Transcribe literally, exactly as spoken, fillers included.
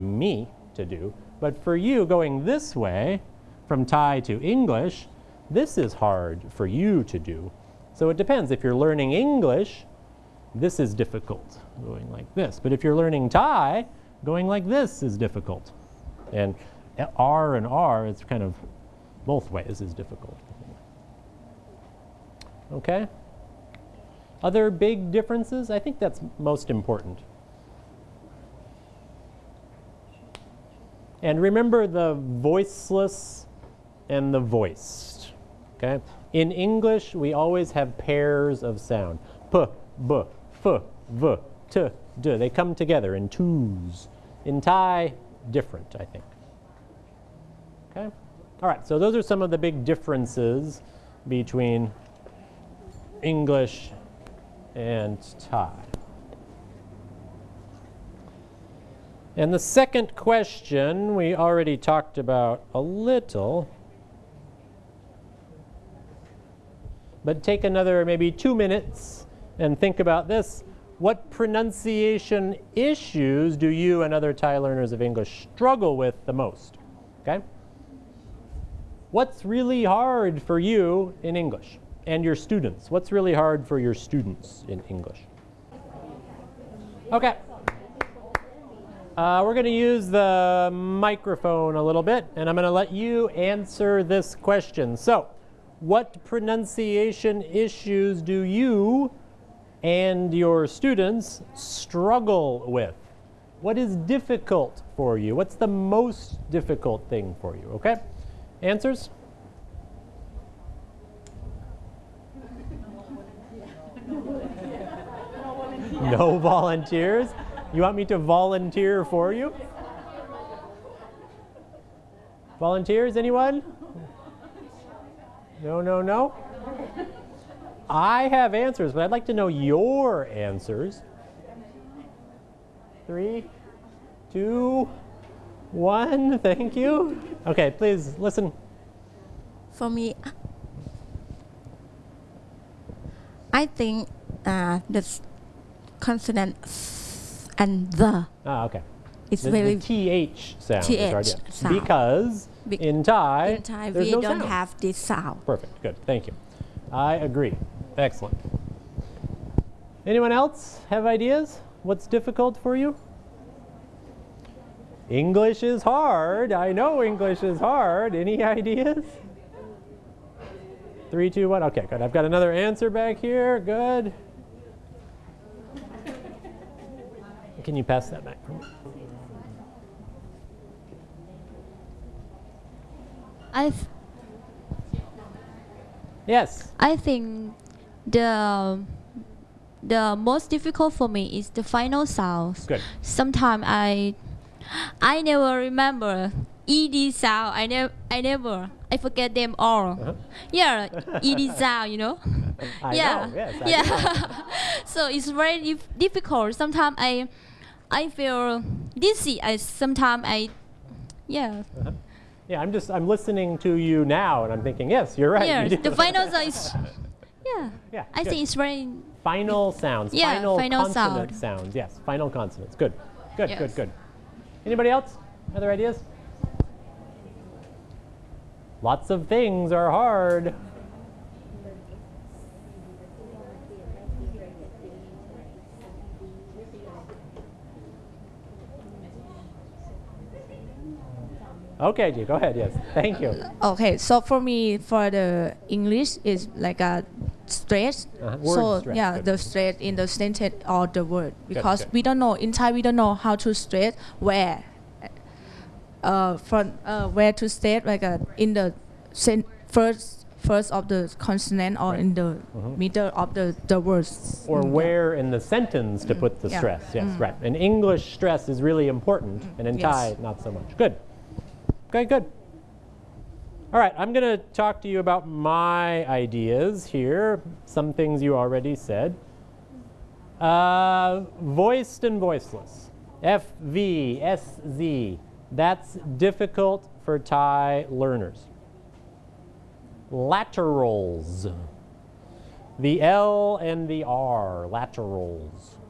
me to do. But for you going this way, from Thai to English, this is hard for you to do. So it depends. If you're learning English, this is difficult, going like this. But if you're learning Thai, going like this is difficult. And R and R, it's kind of both ways is difficult. Okay? Other big differences? I think that's most important. And remember the voiceless and the voiced. Okay? In English, we always have pairs of sound. P, b, f, v, t, d. They come together in twos. In Thai, different, I think. Okay? All right, so those are some of the big differences between English and Thai. And the second question we already talked about a little. But take another maybe two minutes and think about this. What pronunciation issues do you and other Thai learners of English struggle with the most? Okay? What's really hard for you in English and your students? What's really hard for your students in English? Okay. Uh, we're going to use the microphone a little bit, and I'm going to let you answer this question. So, what pronunciation issues do you and your students struggle with? What is difficult for you? What's the most difficult thing for you? Okay? Answers? No volunteers? You want me to volunteer for you? Volunteers, anyone? No, no, no? I have answers, but I'd like to know your answers. Three, two, one, thank you. Okay, please listen. For me, I think uh, the consonant and the. Ah, okay. It's the, very the T H sound. T H is hard, yeah. sound. Because Be in Thai, in Thai there's we no don't sound. have this sound. Perfect. Good. Thank you. I agree. Excellent. Anyone else have ideas? What's difficult for you? English is hard. I know English is hard. Any ideas? Three, two, one. Okay, good. I've got another answer back here. Good. Can you pass that back for me? I th Yes. I think the the most difficult for me is the final sounds. Good. Sometimes I I never remember ed sound. I never I never I forget them all. Uh-huh. Yeah, ed sound, you know. I yeah. know. Yes. I yeah. know. So it's very dif difficult. Sometimes I I feel dizzy. I sometimes I yeah. Uh-huh. Yeah, I'm just I'm listening to you now, and I'm thinking, yes, you're right. Yeah, you do. the final sound is yeah. Yeah, I good. think it's very Final sounds. Yeah, final, final consonant sound. sounds. Yes, final consonants. Good. Good, Yes. good, good. Anybody else? Other ideas? Lots of things are hard. Okay, G, go ahead. Yes, thank you. Okay, so for me, for the English is like a stress. Uh-huh. Word So stress, yeah, good. the stress in the sentence or the word, because good. we don't know in Thai we don't know how to stress where, uh, from uh, where to stress like uh, in the sen first first of the consonant or Right. in the Mhm. middle of the the words. Or Mm, yeah. where in the sentence to put the Yeah. stress. Yes, right. In English, stress is really important, and in Yes. Thai, not so much. Good. Okay, good. All right, I'm going to talk to you about my ideas here, some things you already said. Uh, voiced and voiceless. F V, S Z. That's difficult for Thai learners. Laterals. The L and the R, laterals.